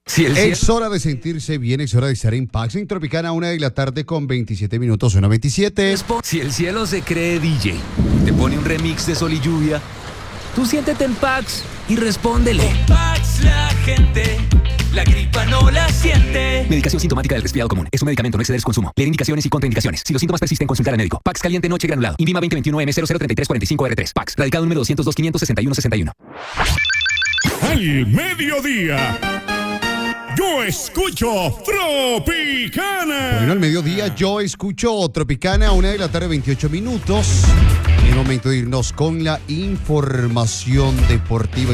Es hora de sentirse bien, es hora de estar en Pax en Tropicana, 1:27 suena 27. Si el cielo se cree DJ, te pone un remix de Sol y Lluvia, tú siéntete en Pax y respóndele. Con Pax la gente, la gripa no la siente. Medicación sintomática del resfriado común. Es un medicamento, no exceder su consumo. Leer indicaciones y contraindicaciones. Si los síntomas persisten, consultar al médico. Pax caliente noche granulado. INVIMA 2021M003345R3. Pax. Radicado número 202-561-61. Al mediodía, yo escucho Tropicana. Bueno, al mediodía yo escucho Tropicana, 1:28. Es momento de irnos con la información deportiva.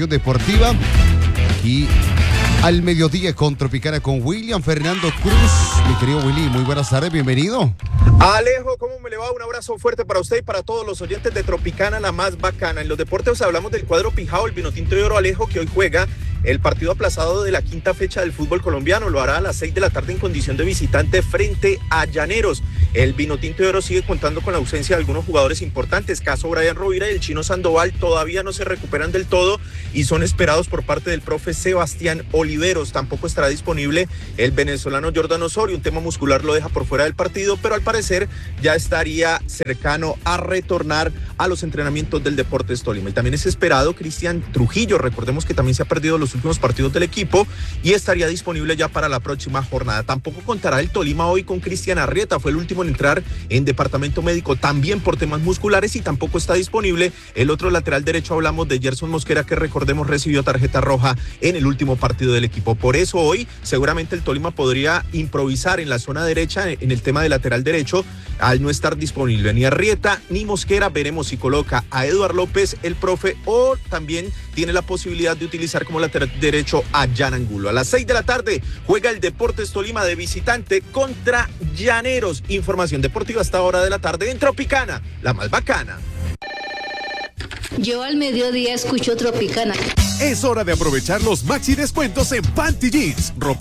Aquí al mediodía con Tropicana con William Fernando Cruz. Mi querido Willy, muy buenas tardes, bienvenido. Alejo, ¿cómo me le va? Un abrazo fuerte para usted y para todos los oyentes de Tropicana, la más bacana. En los deportes hablamos del cuadro Pijao, el Vinotinto de Oro, Alejo, que hoy juega el partido aplazado de la quinta fecha del fútbol colombiano. Lo hará a las 6 de la tarde en condición de visitante frente a Llaneros. El Vinotinto de Oro sigue contando con la ausencia de algunos jugadores importantes. Caso Brian Rovira y el Chino Sandoval todavía no se recuperan del todo y son esperados por parte del profe Sebastián Oliveros. Tampoco estará disponible el venezolano Jordan Osorio. Un tema muscular lo deja por fuera del partido, pero al parecer ya estaría cercano a retornar a los entrenamientos del Deportes Tolima. Y también es esperado Cristian Trujillo. Recordemos que también se ha perdido los últimos partidos del equipo y estaría disponible ya para la próxima jornada. Tampoco contará el Tolima hoy con Cristian Arrieta. Fue el último en entrar en departamento médico también por temas musculares y tampoco está disponible el otro lateral derecho. Hablamos de Gerson Mosquera, que recordemos recibió tarjeta roja en el último partido del equipo. Por eso hoy seguramente el Tolima podría improvisar en la zona derecha en el tema de lateral derecho al no estar disponible ni Arrieta ni Mosquera. Veremos si coloca a Eduard López, el profe, o también tiene la posibilidad de utilizar como lateral derecho a Jan Angulo. A las 6 de la tarde juega el Deportes Tolima de visitante contra Llaneros. Información deportiva hasta hora de la tarde en Tropicana, la más bacana. Yo al mediodía escucho Tropicana. Es hora de aprovechar los maxi descuentos en Panty Jeans.